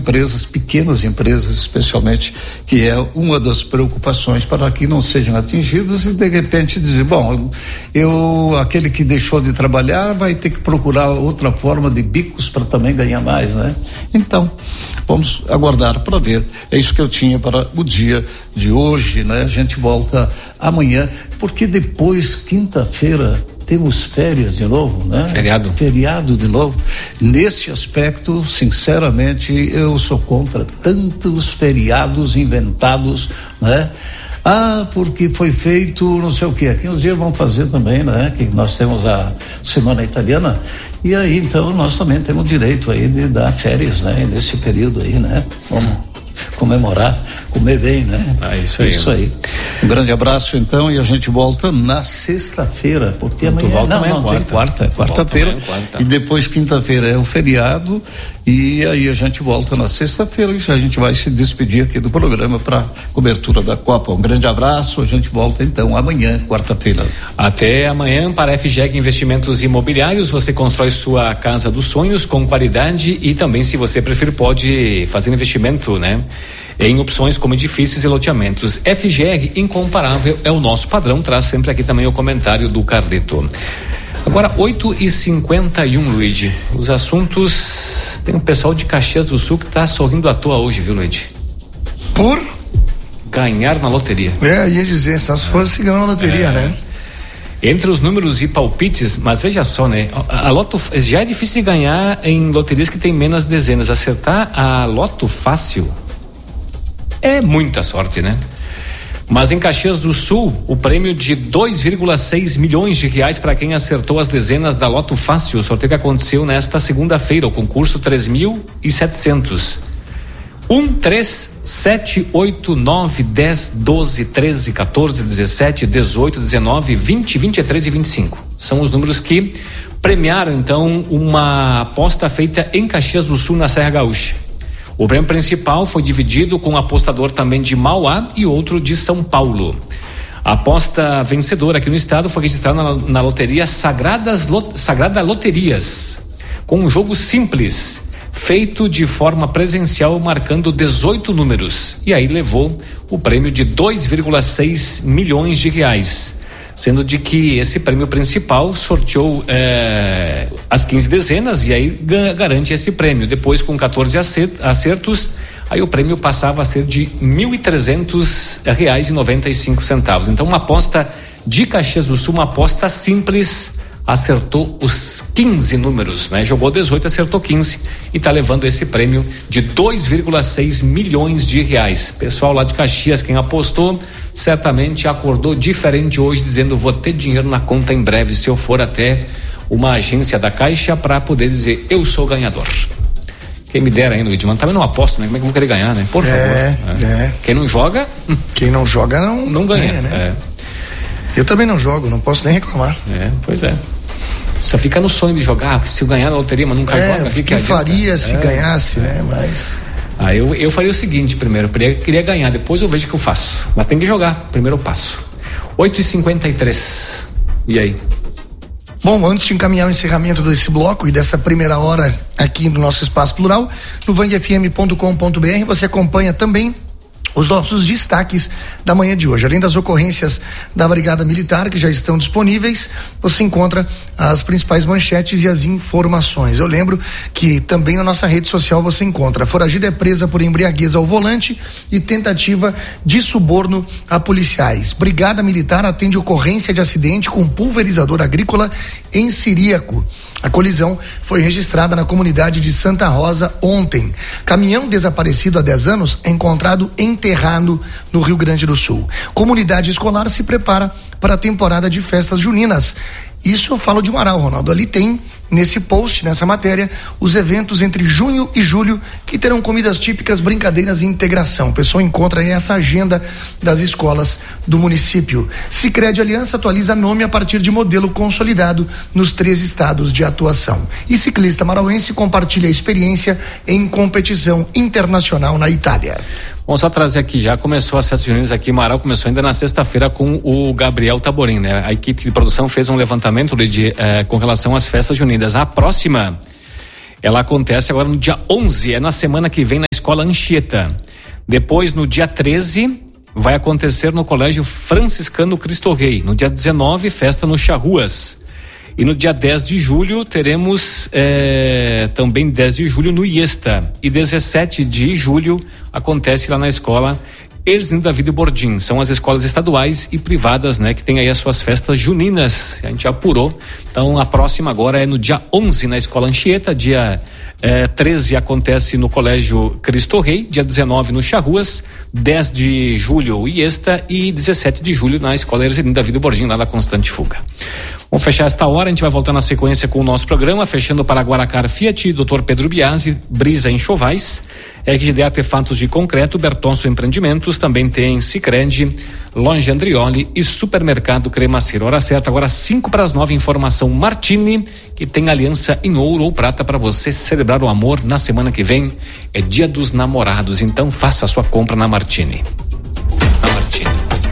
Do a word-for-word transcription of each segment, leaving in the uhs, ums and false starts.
empresas, pequenas empresas especialmente, que é uma das preocupações para que não sejam atingidas e de repente dizer, bom, eu, aquele que deixou de trabalhar vai ter que procurar outra forma de bicos para também ganhar mais, né? Então, vamos aguardar para ver. É isso que eu tinha para o dia de hoje, né? A gente volta amanhã, porque depois, quinta-feira, temos férias de novo, né? Feriado. Feriado de novo. Nesse aspecto, sinceramente, eu sou contra tantos feriados inventados, né? Ah, porque foi feito não sei o que. Aqui uns dias vão fazer também, né? Que nós temos a Semana Italiana. E aí, então, nós também temos direito aí de dar férias, né? Nesse período aí, né? Vamos comemorar, comer bem, né? Ah, isso aí. Isso aí. Um grande abraço, então, e a gente volta na sexta-feira, porque não, amanhã volta não, amanhã não, quarta. tem quarta, é quarta-feira, quarta. E depois quinta-feira é o feriado, e aí a gente volta na sexta-feira e a gente vai se despedir aqui do programa para cobertura da Copa. Um grande abraço, a gente volta então amanhã, quarta-feira. Até amanhã para a F G E G Investimentos Imobiliários, você constrói sua casa dos sonhos com qualidade e também, se você preferir, pode fazer investimento, né? Em opções como edifícios e loteamentos. F G E G incomparável é o nosso padrão, traz sempre aqui também o comentário do Carleto. Agora, oito e cinquenta e um, Luigi. Os assuntos. Tem um pessoal de Caxias do Sul que está sorrindo à toa hoje, viu, Luigi? Por? Ganhar na loteria. É, ia dizer, só se fosse ganhar na loteria, é. né? Entre os números e palpites, mas veja só, né? A, a Loto já é difícil de ganhar em loterias que tem menos dezenas. Acertar a Loto Fácil é muita sorte, né? Mas em Caxias do Sul, o prêmio de dois vírgula seis milhões de reais para quem acertou as dezenas da Loto Fácil, o sorteio que aconteceu nesta segunda-feira, o concurso três mil e setecentos. um, três, sete, oito, nove, dez, doze, treze, quatorze, dezessete, dezoito, dezenove, vinte, vinte e três e vinte e cinco. São os números que premiaram, então, uma aposta feita em Caxias do Sul, na Serra Gaúcha. O prêmio principal foi dividido com um apostador também de Mauá e outro de São Paulo. A aposta vencedora aqui no estado foi registrada na, na loteria Sagradas, Lot, Sagrada Loterias, com um jogo simples, feito de forma presencial, marcando dezoito números, e aí levou o prêmio de dois vírgula seis milhões de reais, sendo de que esse prêmio principal sorteou eh, as quinze dezenas e aí garante esse prêmio. Depois, com quatorze acertos, aí o prêmio passava a ser de mil e trezentos reais e noventa e cinco centavos. Então, uma aposta de Caxias do Sul, uma aposta simples, acertou os quinze números, né? Jogou dezoito, acertou quinze e está levando esse prêmio de dois vírgula seis milhões de reais. Pessoal lá de Caxias, quem apostou, certamente acordou diferente hoje, dizendo: vou ter dinheiro na conta em breve, se eu for até uma agência da Caixa para poder dizer, eu sou ganhador. Quem me dera ainda, Edmar, também não aposto, né? Como é que eu vou querer ganhar, né? Por favor. É, é. é. Quem não joga... Quem não joga não, não ganha, ganha né? É. Eu também não jogo, não posso nem reclamar. É, pois é. Só fica no sonho de jogar, se eu ganhar na loteria, mas nunca é, joga, fica que faria se é, ganhasse, é. né? Mas... Ah, eu, eu faria o seguinte primeiro, eu queria, queria ganhar, depois eu vejo o que eu faço. Mas tem que jogar, primeiro eu passo. oito e cinquenta e três. E aí? Bom, antes de encaminhar o encerramento desse bloco e dessa primeira hora aqui no nosso Espaço Plural, no vang f m ponto com ponto b r você acompanha também os nossos destaques da manhã de hoje. Além das ocorrências da Brigada Militar, que já estão disponíveis, você encontra as principais manchetes e as informações. Eu lembro que também na nossa rede social você encontra: foragida é presa por embriaguez ao volante e tentativa de suborno a policiais. Brigada Militar atende ocorrência de acidente com pulverizador agrícola em Ciríaco. A colisão foi registrada na comunidade de Santa Rosa ontem. Caminhão desaparecido há dez anos é encontrado enterrado no Rio Grande do Sul. Comunidade escolar se prepara para a temporada de festas juninas. Isso eu falo de Marau, Ronaldo. Ali tem, nesse post, nessa matéria, os eventos entre junho e julho que terão comidas típicas, brincadeiras e integração. O pessoal encontra aí essa agenda das escolas do município. Sicredi Aliança atualiza nome a partir de modelo consolidado nos três estados de atuação. E ciclista marauense compartilha a experiência em competição internacional na Itália. Vamos só trazer aqui, já começou as festas juninas aqui em Marau, começou ainda na sexta-feira com o Gabriel Taborim, né? A equipe de produção fez um levantamento de, eh, com relação às festas juninas. A próxima, ela acontece agora no dia onze, é na semana que vem na escola Escola Anchieta. Depois, no dia treze, vai acontecer no Colégio Franciscano Cristo Rei. No dia dezenove, festa no Charruas. E no dia dez de julho, teremos é, também dez de julho no Iesta. E dezessete de julho, acontece lá na escola Erzindo David Bordim. São as escolas estaduais e privadas, né, que tem aí as suas festas juninas. A gente apurou. Então, a próxima agora é no dia onze na Escola Anchieta, dia É, treze acontece no Colégio Cristo Rei, dia dezenove no Charruas, dez de julho Iesta e dezessete de julho na Escola Erzindo David Bordim, lá da Constante Fuga. Vamos fechar esta hora, a gente vai voltar na sequência com o nosso programa, fechando para Guaracar Fiat, doutor Pedro Biasi, Brisa Enxovais, R G D Artefatos de Concreto, Bertonso Empreendimentos, também tem Sicredi, Loja Andrioli e Supermercado Cremaceiro. Hora certa, agora cinco para as nove, informação Martini, que tem aliança em ouro ou prata para você celebrar o amor na semana que vem. É Dia dos Namorados, então faça a sua compra na Martini. Na Martini.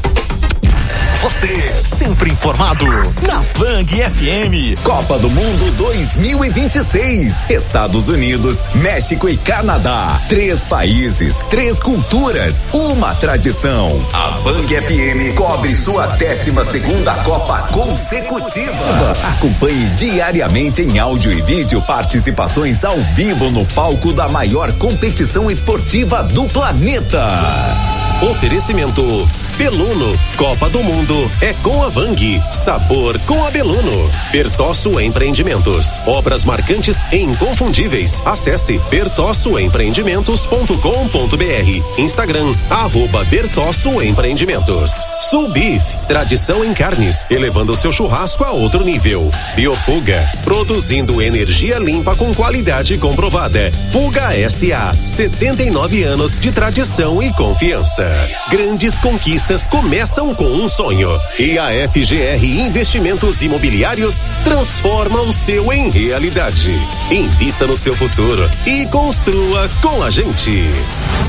Você sempre informado na Vang F M. Copa do Mundo dois mil e vinte e seis. Estados Unidos, México e Canadá. Três países, três culturas, uma tradição. A Vang F M cobre sua décima segunda Copa consecutiva. Acompanhe diariamente em áudio e vídeo participações ao vivo no palco da maior competição esportiva do planeta. Oferecimento Beluno, Copa do Mundo é com a Vang, sabor com a Beluno. Bertosso Empreendimentos, obras marcantes e inconfundíveis. Acesse bertosso empreendimentos ponto com ponto br. Instagram, arroba Bertosso Empreendimentos. Sul Beef, tradição em carnes, elevando seu churrasco a outro nível. Biofuga, produzindo energia limpa com qualidade comprovada. Fuga S A, setenta e nove anos de tradição e confiança. Grandes conquistas começam com um sonho. E a F G R Investimentos Imobiliários transforma o seu em realidade. Invista no seu futuro e construa com a gente.